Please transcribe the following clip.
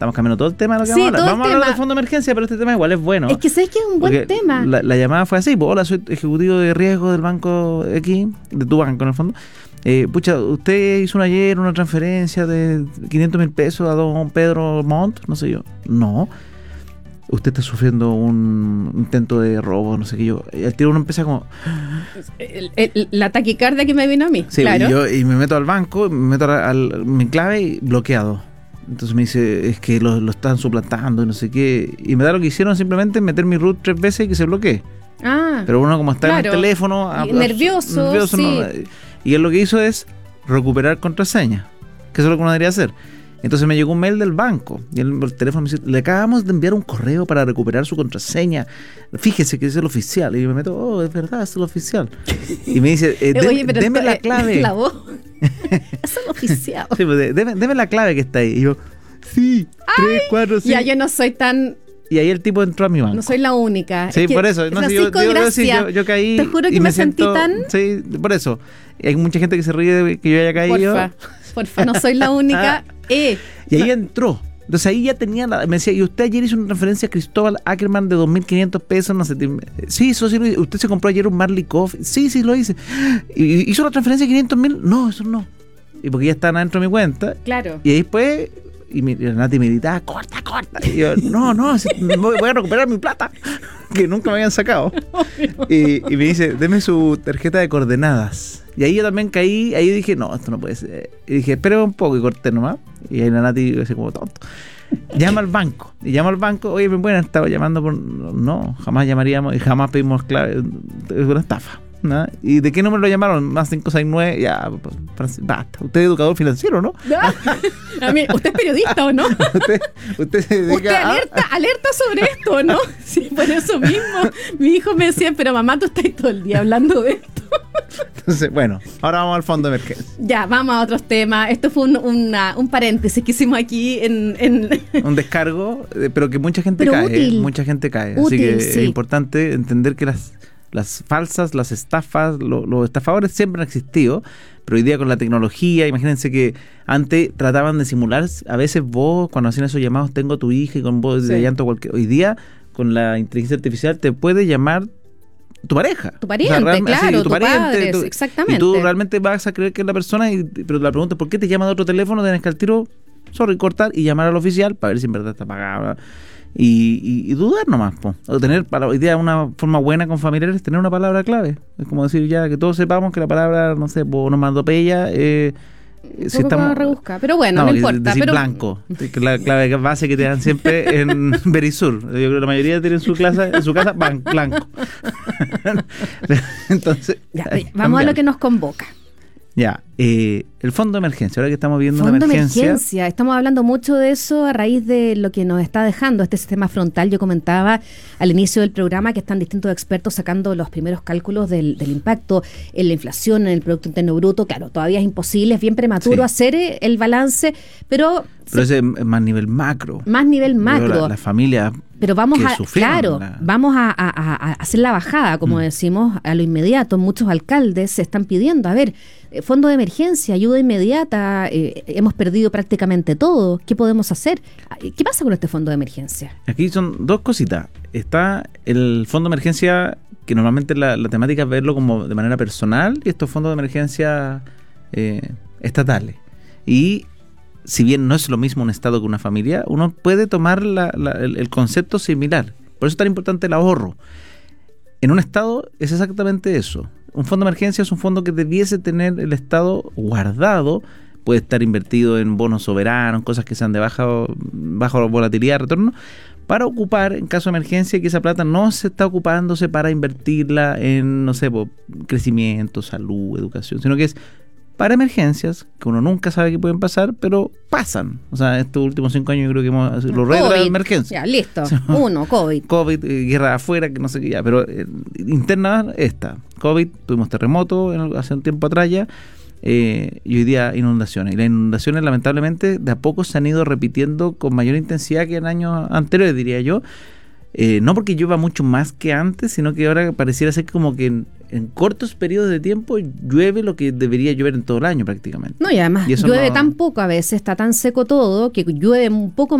estamos cambiando todo el tema de lo que Sí, vamos a hablar. todo el Vamos a hablar tema. de fondo de emergencia, pero este tema igual es bueno. Es que sabes que es un buen Porque tema. La llamada fue así, pues, hola, soy ejecutivo de riesgo del banco X, de tu banco en el fondo. Pucha, usted hizo ayer una transferencia de 500,000 pesos a don Pedro Montt, no sé yo. No. Usted está sufriendo un intento de robo, no sé qué yo. Y al tiro uno empieza como... La taquicardia que me vino a mí, Sí, claro. y me meto al banco, me meto mi clave y bloqueado. Entonces me dice, es que lo están suplantando y no sé qué. Y me da lo que hicieron, simplemente meter mi root 3 veces y que se bloquee. Ah, Pero uno como está en el claro. teléfono... Y nervioso, sí. Y él lo que hizo es recuperar contraseña, que eso es lo que uno debería hacer. Entonces me llegó un mail del banco y él por teléfono me dice, le acabamos de enviar un correo para recuperar su contraseña, fíjese que es el oficial. Y yo me meto, oh, es verdad, es el oficial. Y me dice, Oye, pero deme la clave. La voz. Es el oficial. Sí, pues, deme la clave que está ahí. Y yo, sí, 3, 4, 5. Ya, yo no soy tan... Y ahí el tipo entró a mi banco. No soy la única. Sí, Es que, por eso. No sé, Francisco, yo caí. Te juro que y me sentí siento, tan... Sí, por eso. Hay mucha gente que se ríe de que yo haya caído. Porfa, no soy la única. Y ahí entró. Entonces ahí ya tenía me decía, y usted ayer hizo una referencia a Cristóbal Ackerman de 2.500 pesos, no sé. Sí, eso sí lo hice. ¿Usted se compró ayer un Marley Coffee? Sí, lo hice. ¿Y hizo la transferencia de 500,000? No, eso no. Y porque ya estaban adentro de mi cuenta. Claro. Y ahí después... Y Nati me gritaba, corta. Y yo, no, voy a recuperar mi plata, que nunca me habían sacado. Y me dice, deme su tarjeta de coordenadas. Y ahí yo también caí, ahí dije, no, esto no puede ser. Y dije, espérame un poco, y corté nomás. Y ahí la Nati así como tonto. Llama al banco. Y llama al banco, oye, bueno, estaba llamando por... No, jamás llamaríamos y jamás pedimos clave. Es una estafa. ¿No? ¿Y de qué número lo llamaron? Más 569, ya, basta. Usted es educador financiero, ¿no? A mí, ¿usted es periodista o no? usted se dedica ¿Usted alerta sobre esto, no? Sí, por eso mismo. Mi hijo me decía, pero mamá, tú estás todo el día hablando de esto. Entonces, bueno, ahora vamos al fondo de emergencia. Ya, vamos a otros temas. Esto fue un paréntesis que hicimos aquí en... Un descargo, pero que mucha gente pero cae. Útil. Mucha gente cae. Útil, así que sí. Es importante entender que las falsas, las estafas, los estafadores siempre han existido, pero hoy día con la tecnología, imagínense que antes trataban de simular, a veces vos, cuando hacían esos llamados, tengo a tu hija y con voz de llanto cualquier... Hoy día, con la inteligencia artificial, te puede llamar tu pareja. Tu pariente, claro, tu pariente, padre, exactamente. Y tú realmente vas a creer que es la persona, pero la pregunta es ¿por qué te llama de otro teléfono? Tienes que al tiro, cortar y llamar al oficial para ver si en verdad está pagada. Y dudar nomás, po. O tener, hoy día una forma buena con familiares, tener una palabra clave. Es como decir ya que todos sepamos que la palabra, no sé, onomatopeya, si estamos rebusca, pero bueno, no importa. Decir pero... blanco, que es la clave base que te dan siempre en Verisur. Yo creo que la mayoría tienen su casa blanco. Entonces, ya, vamos a lo que nos convoca. Ya, el fondo de emergencia, ahora que estamos viendo fondo una emergencia. Estamos hablando mucho de eso a raíz de lo que nos está dejando este sistema frontal. Yo comentaba al inicio del programa que están distintos expertos sacando los primeros cálculos del impacto en la inflación, en el Producto Interno Bruto. Claro, todavía es imposible, es bien prematuro hacer el balance, pero ese es más nivel macro. Más nivel macro. La familia. Pero vamos vamos a hacer la bajada, como decimos, a lo inmediato. Muchos alcaldes se están pidiendo, a ver, fondo de emergencia, ayuda inmediata, hemos perdido prácticamente todo, ¿qué podemos hacer? ¿Qué pasa con este fondo de emergencia? Aquí son dos cositas. Está el fondo de emergencia, que normalmente la temática es verlo como de manera personal, y estos fondos de emergencia estatales. Y si bien no es lo mismo un estado que una familia, uno puede tomar el concepto similar. Por eso es tan importante el ahorro. En un estado es exactamente eso. Un fondo de emergencia es un fondo que debiese tener el estado guardado. Puede estar invertido en bonos soberanos, cosas que sean de baja volatilidad de retorno, para ocupar en caso de emergencia, que esa plata no se está ocupándose para invertirla en, no sé, crecimiento, salud, educación, sino que es para emergencias que uno nunca sabe que pueden pasar, pero pasan. O sea, estos últimos 5 años yo creo que hemos los retos de emergencia. Ya, listo. Uno, COVID. COVID, guerra de afuera, que no sé qué ya, pero interna esta. COVID, tuvimos terremoto hace un tiempo atrás ya, y hoy día inundaciones. Y las inundaciones lamentablemente de a poco se han ido repitiendo con mayor intensidad que en años anteriores, diría yo. No porque llueva mucho más que antes, sino que ahora pareciera ser como que en cortos periodos de tiempo llueve lo que debería llover en todo el año prácticamente. No, y además llueve tan poco a veces, está tan seco todo, que llueve un poco